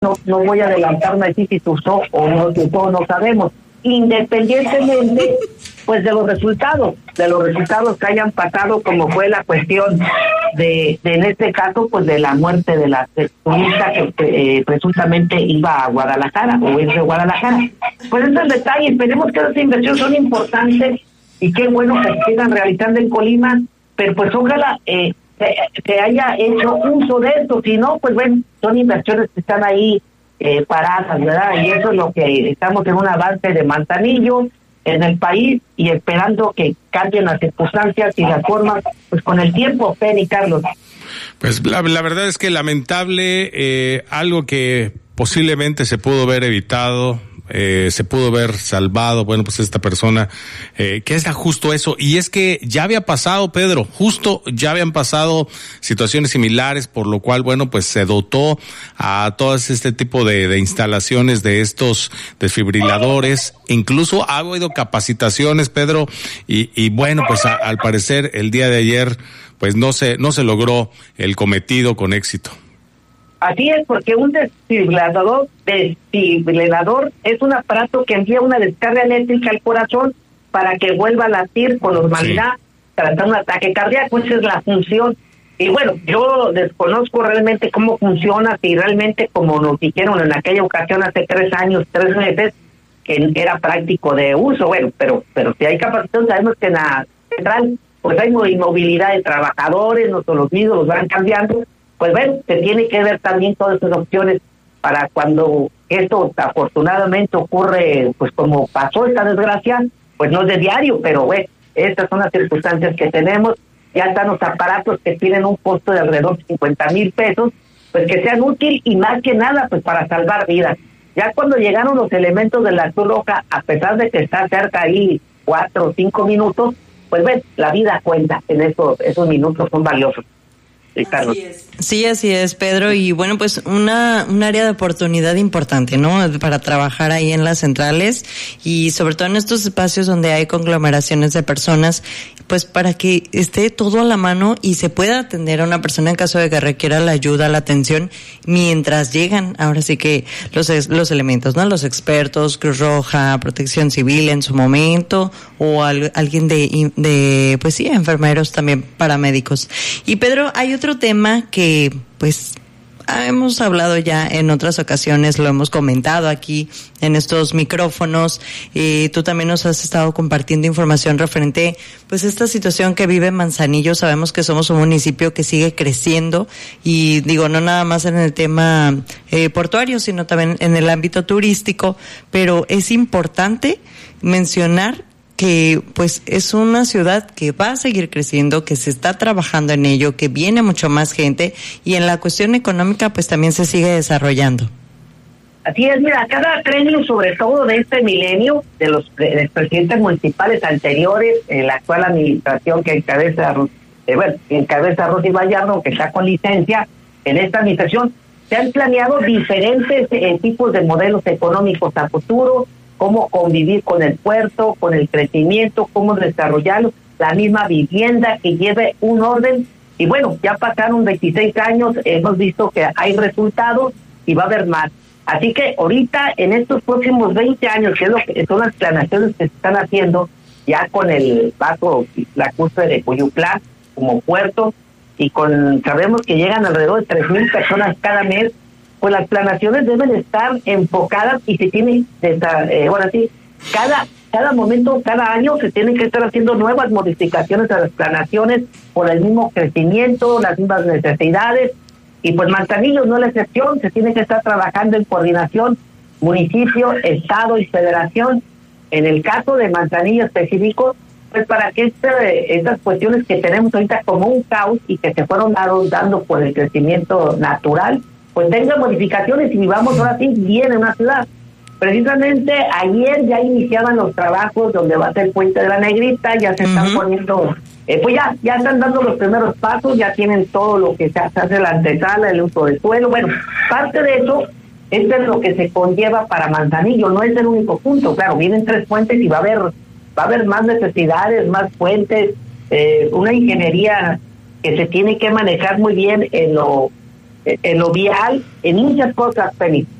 no voy a adelantarme a decir si se usó o no se usó, no sabemos. Independientemente, pues de los resultados que hayan pasado, como fue la cuestión de en este caso, pues de la muerte de la turista que presuntamente iba a Guadalajara o es de Guadalajara. Pues ese es el detalle. Esperemos que esas inversiones son importantes y qué bueno que se sigan realizando en Colima, pero pues ojalá se haya hecho uso de esto. Si no, pues bueno, son inversiones que están ahí paradas, ¿verdad? Y eso es lo que estamos en un avance de Manzanillo en el país y esperando que cambien las circunstancias y las formas, pues con el tiempo, Penny, Carlos. Pues la verdad es que lamentable, algo que posiblemente se pudo haber evitado, se pudo haber salvado, bueno, pues esta persona, que es justo eso, y es que ya había pasado, Pedro, justo ya habían pasado situaciones similares, por lo cual, bueno, pues se dotó a todas este tipo de instalaciones de estos desfibriladores, incluso ha habido capacitaciones, Pedro, y bueno, pues al parecer el día de ayer, pues no se logró el cometido con éxito. Así es, porque un desfibrilador es un aparato que envía una descarga eléctrica al corazón para que vuelva a latir con normalidad, tratando un ataque cardíaco. Esa es la función. Y bueno, yo desconozco realmente cómo funciona, si realmente, como nos dijeron en aquella ocasión hace 3 años, 3 meses, que era práctico de uso. Bueno, pero si hay capacitación, sabemos que en la central pues hay movilidad de trabajadores, no son los mismos, los van cambiando. Pues bueno, se tiene que ver también todas esas opciones para cuando esto afortunadamente ocurre, pues como pasó esta desgracia, pues no es de diario, pero bueno, estas son las circunstancias que tenemos. Ya están los aparatos que tienen un costo de alrededor de 50,000 pesos, pues que sean útiles y más que nada, pues para salvar vidas. Ya cuando llegaron los elementos de la Cruz Roja, a pesar de que está cerca ahí 4 o 5 minutos, pues bueno, la vida cuenta en esos minutos, son valiosos. Así es. Sí, así es, Pedro, y bueno, pues un área de oportunidad importante, ¿no? Para trabajar ahí en las centrales y sobre todo en estos espacios donde hay conglomeraciones de personas, pues para que esté todo a la mano y se pueda atender a una persona en caso de que requiera la ayuda, la atención, mientras llegan, ahora sí que los elementos, ¿no? Los expertos, Cruz Roja, Protección Civil en su momento, o alguien de pues sí, enfermeros también, paramédicos. Y Pedro, hay otro tema que pues hemos hablado ya en otras ocasiones, lo hemos comentado aquí en estos micrófonos, tú también nos has estado compartiendo información referente pues esta situación que vive Manzanillo. Sabemos que somos un municipio que sigue creciendo y digo, no nada más en el tema portuario, sino también en el ámbito turístico, pero es importante mencionar que pues es una ciudad que va a seguir creciendo, que se está trabajando en ello, que viene mucho más gente y en la cuestión económica pues también se sigue desarrollando. Así es, mira, cada premio, sobre todo de este milenio, de los presidentes municipales anteriores, la actual administración que encabeza Rosy Vallardo, que está con licencia en esta administración, se han planeado diferentes tipos de modelos económicos a futuro, cómo convivir con el puerto, con el crecimiento, cómo desarrollarlo, la misma vivienda que lleve un orden. Y bueno, ya pasaron 26 años, hemos visto que hay resultados y va a haber más. Así que ahorita, en estos próximos 20 años, que es lo que son las planeaciones que se están haciendo, ya con el paso, la cumbre de Cuyutlán como puerto, y sabemos que llegan alrededor de 3,000 personas cada mes, pues las planeaciones deben estar enfocadas y se tiene, cada momento, cada año se tienen que estar haciendo nuevas modificaciones a las planeaciones por el mismo crecimiento, las mismas necesidades, y pues Manzanillo no es la excepción, se tiene que estar trabajando en coordinación municipio, estado y federación. En el caso de Manzanillo específico, pues para que estas cuestiones que tenemos ahorita como un caos y que se fueron dando por el crecimiento natural, pues tenga modificaciones y vivamos ahora sí bien en una ciudad. Precisamente ayer ya iniciaban los trabajos donde va a ser el Puente de la Negrita, ya se están poniendo, pues ya están dando los primeros pasos, ya tienen todo lo que se hace la antesala, el uso del suelo. Bueno, parte de eso es lo que se conlleva para Manzanillo, no es el único punto. Claro, vienen 3 puentes y va a haber más necesidades, más puentes, una ingeniería que se tiene que manejar muy bien en lo en lo vial, en muchas cosas, Penny.